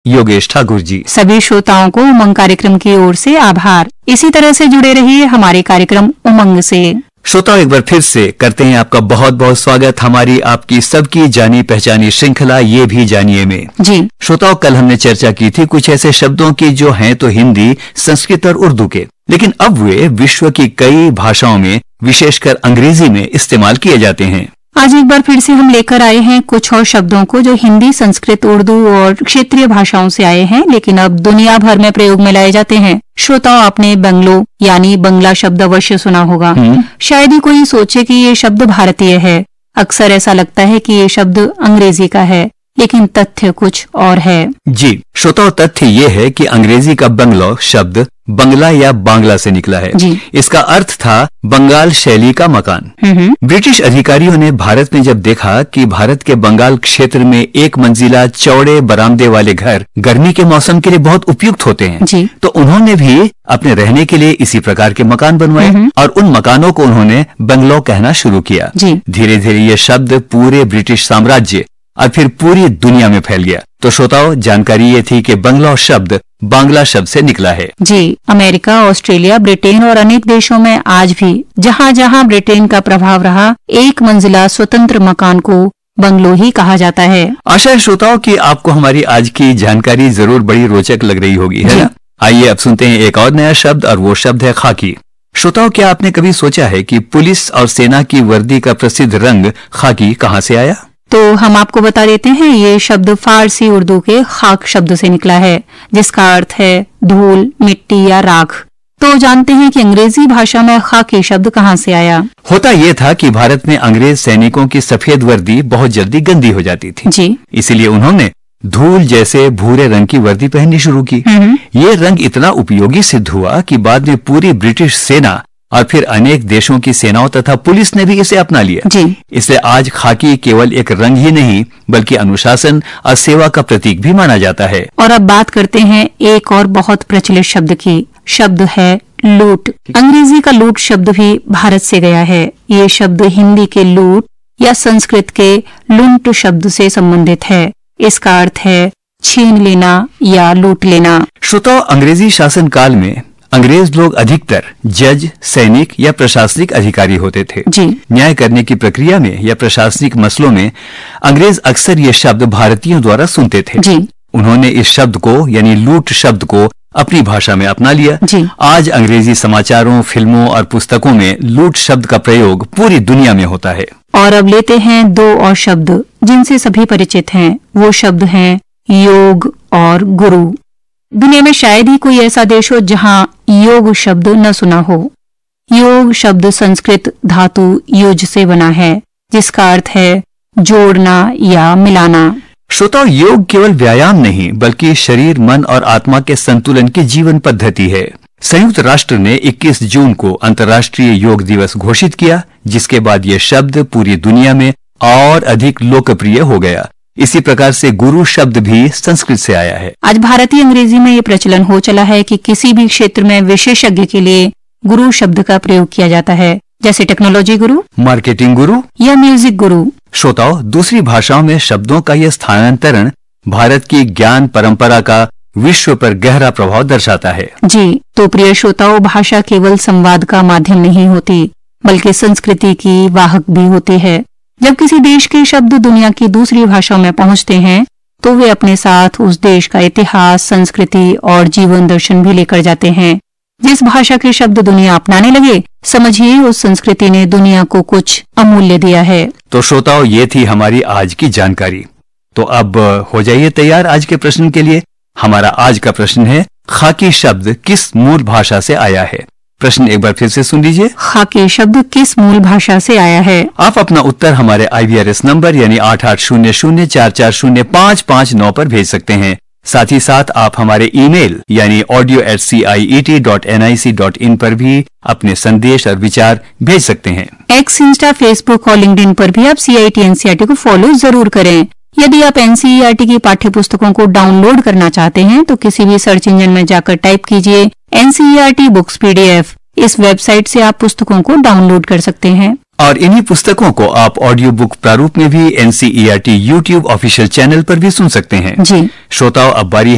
योगेश ठाकुर जी। सभी श्रोताओं को उमंग कार्यक्रम की ओर से आभार। इसी तरह से जुड़े रहिए हमारे कार्यक्रम उमंग से। श्रोताओं, एक बार फिर से करते हैं आपका बहुत बहुत स्वागत हमारी आपकी सबकी जानी पहचानी श्रृंखला ये भी जानिए में। जी श्रोताओं, कल हमने चर्चा की थी कुछ ऐसे शब्दों की जो हैं तो हिंदी, संस्कृत और उर्दू के, लेकिन अब वे विश्व की कई भाषाओं में विशेषकर अंग्रेजी में इस्तेमाल किए जाते हैं। आज एक बार फिर से हम लेकर आए हैं कुछ और शब्दों को जो हिंदी, संस्कृत, उर्दू और क्षेत्रीय भाषाओं से आए हैं, लेकिन अब दुनिया भर में प्रयोग में लाए जाते हैं। श्रोताओं, आपने बंगलो यानी बंगला शब्द अवश्य सुना होगा। शायद ही कोई सोचे कि ये शब्द भारतीय है। अक्सर ऐसा लगता है कि ये शब्द अंग्रेजी का है, लेकिन तथ्य कुछ और है। जी श्रोताओ, तथ्य ये है कि अंग्रेजी का बंगलो शब्द बंगला या बांग्ला से निकला है। जी। इसका अर्थ था बंगाल शैली का मकान। ब्रिटिश अधिकारियों ने भारत में जब देखा कि भारत के बंगाल क्षेत्र में एक मंजिला चौड़े बरामदे वाले घर गर्मी के मौसम के लिए बहुत उपयुक्त होते हैं, जी। तो उन्होंने भी अपने रहने के लिए इसी प्रकार के मकान बनवाए और उन मकानों को उन्होंने बंगलो कहना शुरू किया। धीरे धीरे ये शब्द पूरे ब्रिटिश साम्राज्य और फिर पूरी दुनिया में फैल गया। तो श्रोताओं, जानकारी ये थी कि बंगला शब्द बांग्ला शब्द से निकला है। जी, अमेरिका, ऑस्ट्रेलिया, ब्रिटेन और अनेक देशों में आज भी जहाँ जहाँ ब्रिटेन का प्रभाव रहा, एक मंजिला स्वतंत्र मकान को बंगलो ही कहा जाता है। आशा है श्रोताओं कि आपको हमारी आज की जानकारी जरूर बड़ी रोचक लग रही होगी, है ना? आइए अब सुनते हैं एक और नया शब्द और वो शब्द है खाकी। श्रोताओं, क्या आपने कभी सोचा है कि पुलिस और सेना की वर्दी का प्रसिद्ध रंग खाकी कहाँ से आया? तो हम आपको बता देते हैं, ये शब्द फारसी उर्दू के खाक शब्द से निकला है, जिसका अर्थ है धूल, मिट्टी या राख। तो जानते हैं कि अंग्रेजी भाषा में खाकी शब्द कहाँ से आया? होता ये था कि भारत में अंग्रेज सैनिकों की सफेद वर्दी बहुत जल्दी गंदी हो जाती थी। जी। इसीलिए उन्होंने धूल जैसे भूरे रंग की वर्दी पहननी शुरू की। ये रंग इतना उपयोगी सिद्ध हुआ कि बाद में पूरी ब्रिटिश सेना और फिर अनेक देशों की सेनाओं तथा पुलिस ने भी इसे अपना लिया। जी। इसलिए आज खाकी केवल एक रंग ही नहीं बल्कि अनुशासन और सेवा का प्रतीक भी माना जाता है। और अब बात करते हैं एक और बहुत प्रचलित शब्द की। शब्द है लूट। अंग्रेजी का लूट शब्द भी भारत से गया है। ये शब्द हिंदी के लूट या संस्कृत के लुंट शब्द से संबंधित है। इसका अर्थ है छीन लेना या लूट लेना। श्रोताओ, अंग्रेजी शासन काल में अंग्रेज लोग अधिकतर जज, सैनिक या प्रशासनिक अधिकारी होते थे। जी। न्याय करने की प्रक्रिया में या प्रशासनिक मसलों में अंग्रेज अक्सर ये शब्द भारतीयों द्वारा सुनते थे। जी। उन्होंने इस शब्द को यानी लूट शब्द को अपनी भाषा में अपना लिया। जी। आज अंग्रेजी समाचारों, फिल्मों और पुस्तकों में लूट शब्द का प्रयोग पूरी दुनिया में होता है। और अब लेते हैं दो और शब्द जिनसे सभी परिचित हैं। वो शब्द हैं योग और गुरु। दुनिया में शायद ही कोई ऐसा देश हो जहां योग शब्द न सुना हो। योग शब्द संस्कृत धातु युज से बना है, जिसका अर्थ है जोड़ना या मिलाना। श्रोताओ, योग केवल व्यायाम नहीं बल्कि शरीर, मन और आत्मा के संतुलन की जीवन पद्धति है। संयुक्त राष्ट्र ने 21 जून को अंतर्राष्ट्रीय योग दिवस घोषित किया, जिसके बाद ये शब्द पूरी दुनिया में और अधिक लोकप्रिय हो गया। इसी प्रकार से गुरु शब्द भी संस्कृत से आया है। आज भारतीय अंग्रेजी में ये प्रचलन हो चला है कि किसी भी क्षेत्र में विशेषज्ञ के लिए गुरु शब्द का प्रयोग किया जाता है, जैसे टेक्नोलॉजी गुरु, मार्केटिंग गुरु या म्यूजिक गुरु। श्रोताओं, दूसरी भाषाओं में शब्दों का यह स्थानांतरण भारत की ज्ञान परंपरा का विश्व पर गहरा प्रभाव दर्शाता है। जी, तो प्रिय श्रोताओं, भाषा केवल संवाद का माध्यम नहीं होती बल्कि संस्कृति की वाहक भी होती है। जब किसी देश के शब्द दुनिया की दूसरी भाषाओं में पहुंचते हैं तो वे अपने साथ उस देश का इतिहास, संस्कृति और जीवन दर्शन भी लेकर जाते हैं। जिस भाषा के शब्द दुनिया अपनाने लगे, समझिए उस संस्कृति ने दुनिया को कुछ अमूल्य दिया है। तो श्रोताओं, ये थी हमारी आज की जानकारी। तो अब हो जाइए तैयार आज के प्रश्न के लिए। हमारा आज का प्रश्न है, खाकी शब्द किस मूल भाषा से आया है? प्रश्न एक बार फिर से सुन लीजिए। खाकी शब्द किस मूल भाषा से आया है? आप अपना उत्तर हमारे IVRS नंबर यानी 8800440559 पर भेज सकते हैं। साथ ही साथ आप हमारे ईमेल यानी audio@ciet.nic.in पर भी अपने संदेश और विचार भेज सकते हैं। एक्स, इंस्टा, फेसबुक और लिंक्डइन पर भी आप CIET NCERT को फॉलो जरूर करें। यदि आप NCERT की पाठ्य पुस्तकों को डाउनलोड करना चाहते हैं तो किसी भी सर्च इंजन में जाकर टाइप कीजिए NCERT बुक्स PDF। इस वेबसाइट से आप पुस्तकों को डाउनलोड कर सकते हैं और इन्हीं पुस्तकों को आप ऑडियो बुक प्रारूप में भी NCERT YouTube ऑफिशियल चैनल पर भी सुन सकते हैं। जी। श्रोताओं, अब बारी